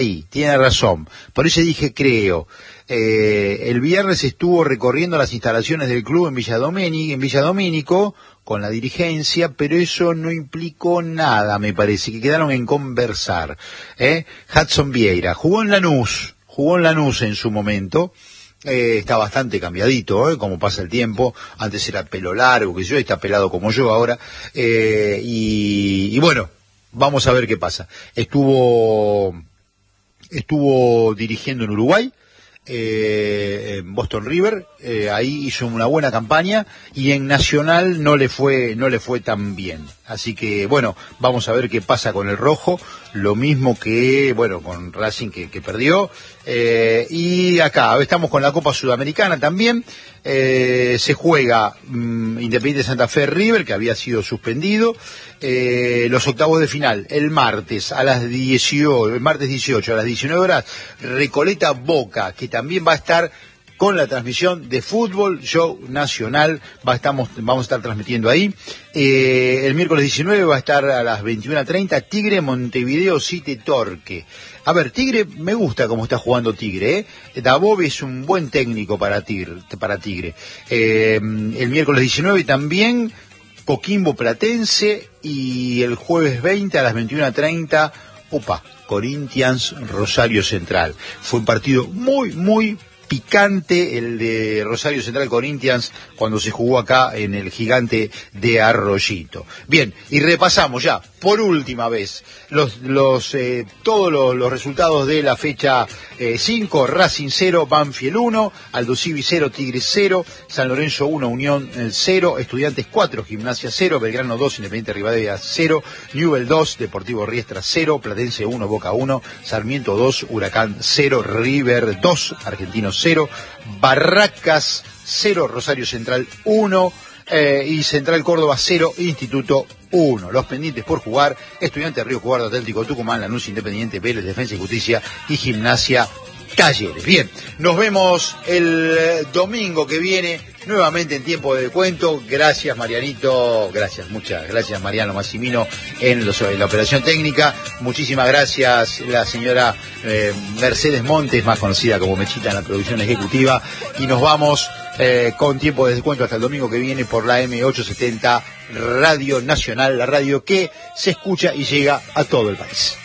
Sí, tiene razón. Por eso dije creo. El viernes estuvo recorriendo las instalaciones del club en Villa Domínico, con la dirigencia, pero eso no implicó nada, me parece, que quedaron en conversar. Hudson Vieira jugó en Lanús en su momento. Está bastante cambiadito, como pasa el tiempo. Antes era pelo largo, que yo, está pelado como yo ahora. Y bueno, vamos a ver qué pasa. Estuvo dirigiendo en Uruguay, en Boston River, ahí hizo una buena campaña, y en Nacional no le fue tan bien. Así que bueno, vamos a ver qué pasa con el rojo, lo mismo que bueno con Racing que perdió, y acá estamos con la Copa Sudamericana también. Se juega Independiente Santa Fe River, que había sido suspendido, los octavos de final el martes 18 a las 19 horas, Recoleta Boca, que también va a estar con la transmisión de Fútbol Show Nacional, vamos a estar transmitiendo ahí. El miércoles 19 va a estar a las 21:30 Tigre Montevideo City Torque. A ver, Tigre, me gusta cómo está jugando Tigre, Dabov es un buen técnico para Tigre. El miércoles 19 también Coquimbo Platense, y el jueves 20 a las 21:30, Corinthians Rosario Central. Fue un partido muy picante el de Rosario Central Corinthians cuando se jugó acá en el Gigante de Arroyito. Bien, y repasamos ya por última vez todos los resultados de la fecha 5, Racing 0, Banfield 1, Aldo Civi 0, Tigre 0, San Lorenzo 1, Unión 0, Estudiantes 4, Gimnasia 0, Belgrano 2, Independiente Rivadavia 0, Newell 2, Deportivo Riestra 0, Platense 1, Boca 1, Sarmiento 2, Huracán 0, River 2, Argentinos 0, Barracas 0, Rosario Central 1, y Central Córdoba 0, Instituto 1. Los pendientes por jugar: Estudiantes Río Cuarto, Atlético Tucumán, Lanús, Independiente, Vélez, Defensa y Justicia y Gimnasia Talleres. Bien, nos vemos el domingo que viene nuevamente en tiempo de descuento. Gracias, Marianito, muchas gracias, Mariano Massimino en la operación técnica. Muchísimas gracias la señora Mercedes Montes, más conocida como Mechita en la producción ejecutiva, y nos vamos con tiempo de descuento hasta el domingo que viene por la M870 Radio Nacional, la radio que se escucha y llega a todo el país.